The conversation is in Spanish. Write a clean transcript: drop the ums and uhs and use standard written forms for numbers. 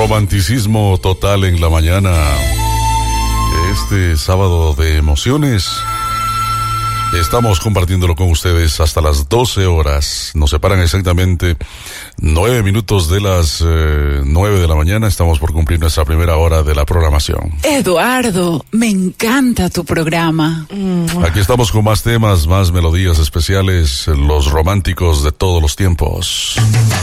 Romanticismo total en la mañana. Este sábado de emociones. Estamos compartiéndolo con ustedes hasta las 12 horas. Nos separan exactamente 9 minutos de las 9 de la mañana. Estamos por cumplir nuestra primera hora de la programación. Eduardo, me encanta tu programa. Aquí estamos con más temas, más melodías especiales, los románticos de todos los tiempos.